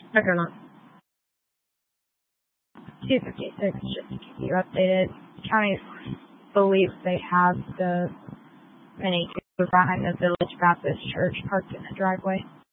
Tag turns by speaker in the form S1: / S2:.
S1: I don't know. 256, just to keep you updated. County believes they have the Mini Cooper behind the Village Baptist Church parked in the driveway.